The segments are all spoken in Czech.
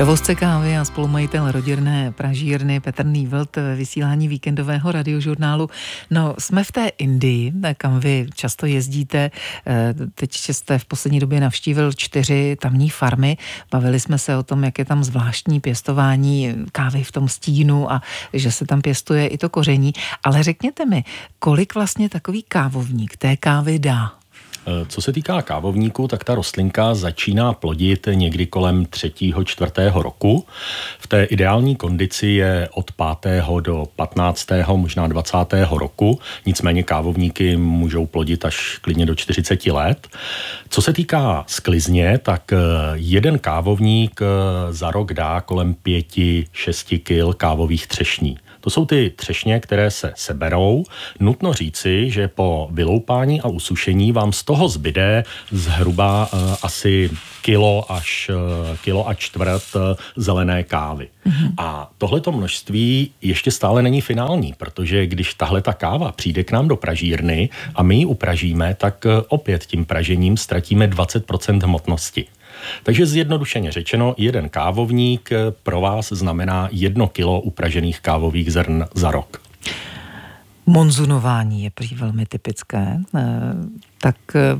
Dovozce kávy a spolumajitel rodinné pražírny Petr Nývlt ve vysílání víkendového radiožurnálu. No, jsme v té Indii, kam vy často jezdíte. Teď jste v poslední době navštívil 4 tamní farmy. Bavili jsme se o tom, jak je tam zvláštní pěstování kávy v tom stínu a že se tam pěstuje i to koření. Ale řekněte mi, kolik vlastně takový kávovník té kávy dá? Co se týká kávovníku, tak ta rostlinka začíná plodit někdy kolem 3., 4. roku. V té ideální kondici je od 5. do 15., možná 20. roku. Nicméně kávovníky můžou plodit až klidně do 40 let. Co se týká sklizně, tak jeden kávovník za rok dá kolem 5-6 kil kávových třešní. To jsou ty třešně, které se seberou. Nutno říci, že po vyloupání a usušení vám z toho zbyde zhruba asi kilo a čtvrt zelené kávy. Mm-hmm. A tohleto množství ještě stále není finální, protože když tahle ta káva přijde k nám do pražírny a my ji upražíme, tak opět tím pražením ztratíme 20% hmotnosti. Takže zjednodušeně řečeno, jeden kávovník pro vás znamená 1 kilo upražených kávových zrn za rok. Monzunování je prý velmi typické, tak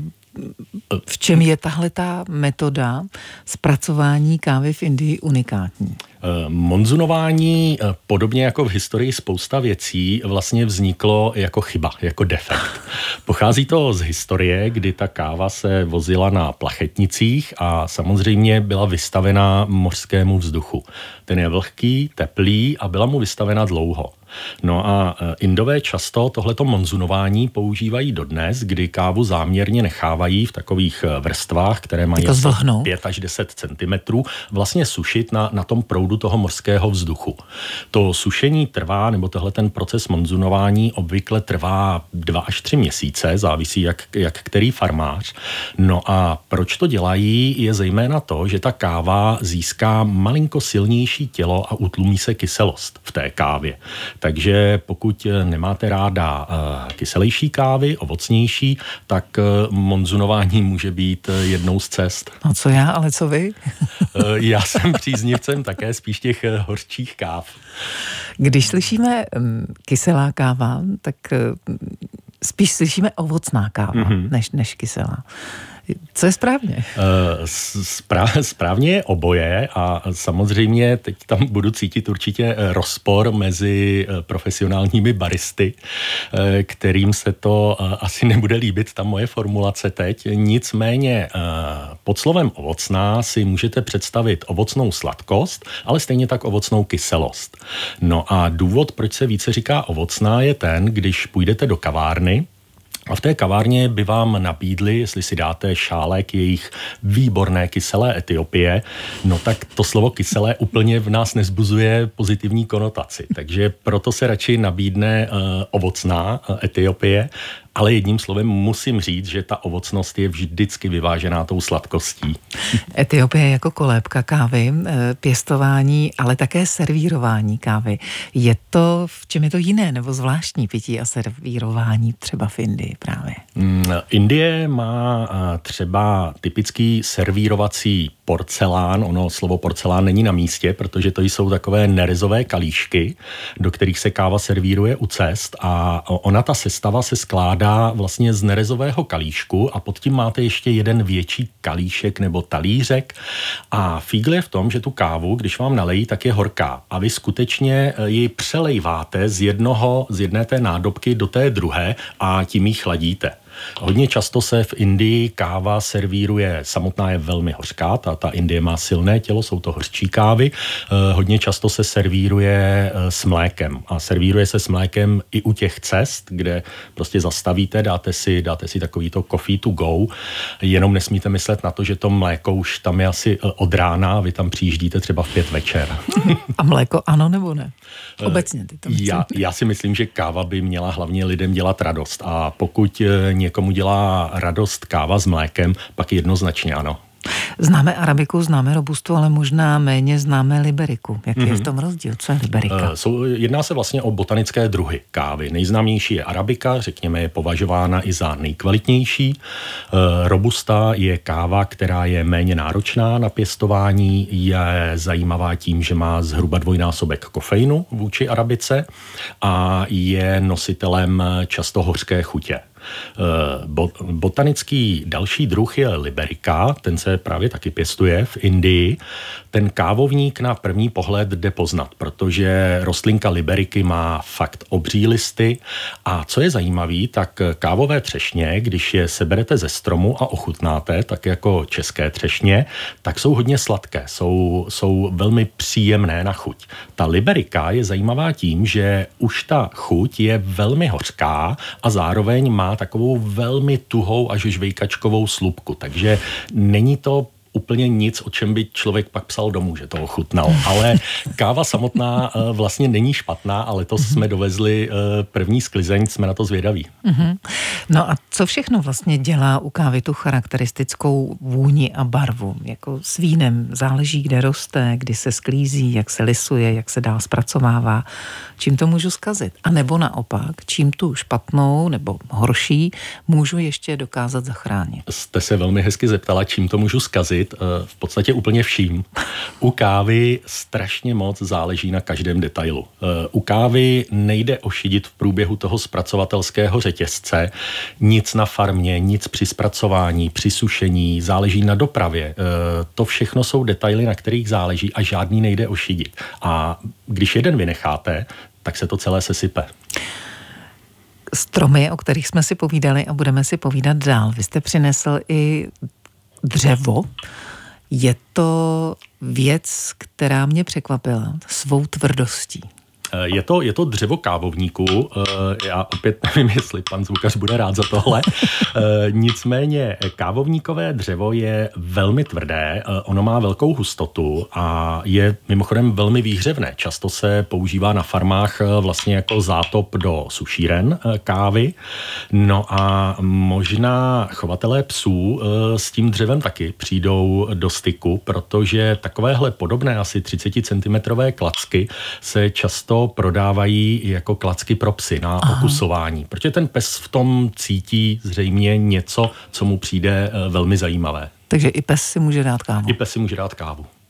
v čem je tahleta metoda zpracování kávy v Indii unikátní? Monzunování, podobně jako v historii spousta věcí, vlastně vzniklo jako chyba, jako defekt. Pochází to z historie, kdy ta káva se vozila na plachetnicích a samozřejmě byla vystavena mořskému vzduchu. Ten je vlhký, teplý a byla mu vystavena dlouho. No a Indové často tohleto monzunování používají dodnes, kdy kávu záměrně nechávají v takových vrstvách, které mají 5 až 10 cm, vlastně sušit na tom proudu toho mořského vzduchu. To sušení trvá, nebo tohle ten proces monzunování obvykle trvá 2 až 3 měsíce, závisí jak který farmář. No a proč to dělají, je zejména to, že ta káva získá malinko silnější tělo a utlumí se kyselost v té kávě. Takže pokud nemáte ráda kyselější kávy, ovocnější, tak monzunování může být jednou z cest. No co já, ale co vy? Já jsem příznivcem také spíš těch hořčích káv. Když slyšíme kyselá káva, tak spíš slyšíme ovocná káva, než kyselá. Co je správně? Správně je oboje a samozřejmě teď tam budu cítit určitě rozpor mezi profesionálními baristy, kterým se to asi nebude líbit, ta moje formulace teď. Nicméně pod slovem ovocná si můžete představit ovocnou sladkost, ale stejně tak ovocnou kyselost. No a důvod, proč se více říká ovocná, je ten, když půjdete do kavárny, a v té kavárně by vám nabídli, jestli si dáte šálek jejich výborné kyselé Etiopie, no tak to slovo kyselé úplně v nás nezbuzuje pozitivní konotaci. Takže proto se radši nabídne ovocná Etiopie, ale jedním slovem musím říct, že ta ovocnost je vždycky vyvážená tou sladkostí. Etiopie jako kolébka kávy, pěstování, ale také servírování kávy. V čem je to jiné nebo zvláštní pití a servírování třeba v Indii právě? Indie má třeba typický servírovací porcelán. Ono slovo porcelán není na místě, protože to jsou takové nerezové kalíšky, do kterých se káva servíruje u cest a ona ta sestava se skládá vlastně z nerezového kalíšku a pod tím máte ještě jeden větší kalíšek nebo talířek a fígl je v tom, že tu kávu, když vám nalejí, tak je horká a vy skutečně ji přelejváte z jedné té nádobky do té druhé a tím ji chladíte. Hodně často se v Indii káva servíruje, samotná je velmi hořká, ta Indie má silné tělo, jsou to hořčí kávy, hodně často se servíruje s mlékem a servíruje se s mlékem i u těch cest, kde prostě zastavíte, dáte si takovýto coffee to go, jenom nesmíte myslet na to, že to mléko už tam je asi od rána a vy tam přijíždíte třeba v 5 večer. A mléko ano nebo ne? Obecně ty to já si myslím, že káva by měla hlavně lidem dělat radost a pokud někomu dělá radost káva s mlékem, pak jednoznačně ano. Známe arabiku, známe robustu, ale možná méně známe liberiku. Jaký je v tom rozdíl? Co je liberika? Jedná se vlastně o botanické druhy kávy. Nejznámější je arabika, řekněme, je považována i za nejkvalitnější. Robusta je káva, která je méně náročná na pěstování, je zajímavá tím, že má zhruba dvojnásobek kofeinu vůči arabice a je nositelem často hořké chutě. Botanický další druh je liberika, ten se právě taky pěstuje v Indii. Ten kávovník na první pohled jde poznat, protože rostlinka liberiky má fakt obří listy a co je zajímavý, tak kávové třešně, když je seberete ze stromu a ochutnáte, tak jako české třešně, tak jsou hodně sladké, jsou velmi příjemné na chuť. Ta liberika je zajímavá tím, že už ta chuť je velmi hořká a zároveň má takovou velmi tuhou až žvejkačkovou slupku, takže není to úplně nic, o čem by člověk pak psal domů, že to ochutnal. Ale káva samotná vlastně není špatná, ale letos jsme dovezli první sklizeň, jsme na to zvědaví. No a co všechno vlastně dělá u kávy tu charakteristickou vůni a barvu? Jako s vínem záleží, kde roste, kdy se sklízí, jak se lisuje, jak se dál zpracovává. Čím to můžu zkazit? A nebo naopak, čím tu špatnou nebo horší můžu ještě dokázat zachránit? Jste se velmi hezky zeptala, čím to můžu zkazit. V podstatě úplně vším. U kávy strašně moc záleží na každém detailu. U kávy nejde ošidit v průběhu toho zpracovatelského řetězce nic na farmě, nic při zpracování, při sušení, záleží na dopravě. To všechno jsou detaily, na kterých záleží a žádný nejde ošidit. A když jeden vynecháte, tak se to celé sesype. Stromy, o kterých jsme si povídali a budeme si povídat dál. Vy jste přinesl i dřevo. Je to věc, která mě překvapila svou tvrdostí. Je to dřevo kávovníku, já opět nevím, jestli pan zvukař bude rád za tohle, nicméně kávovníkové dřevo je velmi tvrdé, ono má velkou hustotu a je mimochodem velmi výhřevné. Často se používá na farmách vlastně jako zátop do sušíren kávy, no a možná chovatelé psů s tím dřevem taky přijdou do styku, protože takovéhle podobné asi 30 cm klacky se často prodávají jako klacky pro psy na okusování, protože ten pes v tom cítí zřejmě něco, co mu přijde velmi zajímavé. Takže i pes si může dát kávu. I pes si může dát kávu.